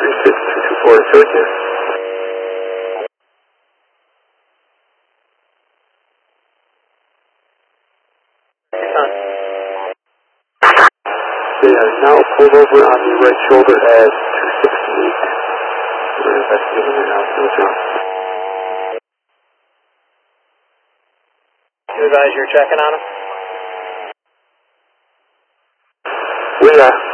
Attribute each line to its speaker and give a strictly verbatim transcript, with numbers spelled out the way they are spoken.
Speaker 1: three six two two four to Syracuse. They are now pulled over on the right shoulder as two sixty-eight. We're investigating right now, no jump.
Speaker 2: You guys, you're checking on them?
Speaker 1: We are.